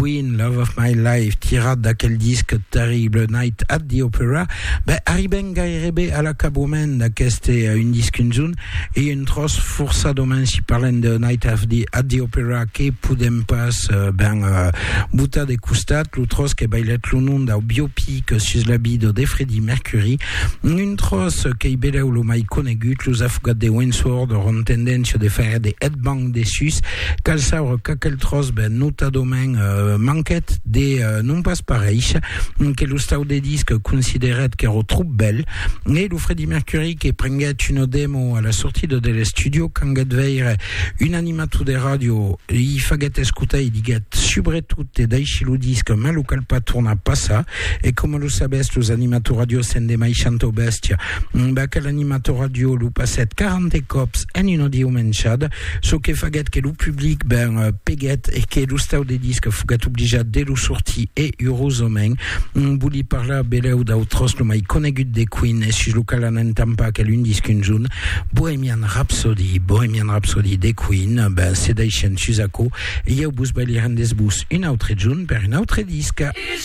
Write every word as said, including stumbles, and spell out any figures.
Queen, Love of My Life, tirade d'aquel disque terrible, Night at the Opera, ben, arriben gairebé à la cabromen d'aqueste un disque une zone, et une trosse força domen si parlen de Night at the, at the Opera, que podem pas, ben, uh, buta de costat, l'outrosse que bailet l'unun d'au biopic sus la bido de Freddie Mercury, une trosse que i beleu lo mai conegut, los afugat de Wentworth, ron tendència de faire de headbang de sus, cal saure qu'aquel trosse, ben, nota domen, uh, manquet de uh, non pas pareix, que l'ostau de disque considéret que ero trop bel, et lo Freddie Mercury que prenguet une démo à la sortie de de studio, quand get veire un animateur de radio, i faguet escutar i diguet subretut e d'aixi lo disque, ma lo cal pas tourna pas ça, et comme lo sabes, los animateurs radio sen de mai chanto bestia, ba quel animateur radio lo passet quarante cops en une audio menchad, so que faguet que lo public ben uh, peguet et que l'ostau de disque faguet obligat de lo sorti e eurosomen, bouli parla beleu d'autros lo mai conegut de Queen, et sus lo cal an entampa quel un disque un zone, Bohemian Rhapsody, Bohemian Rhapsody de Queen, ben c'est d'aixen susako, et y'a au bus baliren des bus une autre zone per une autre disque.